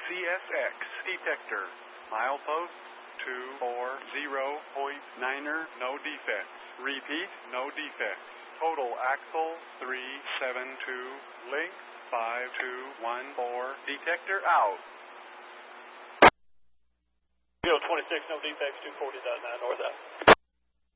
CSX detector. Milepost 240.9er, no defects. Repeat, no defects. Total axle 372, length 5214, detector out. 026, no defects, 240.9 north out.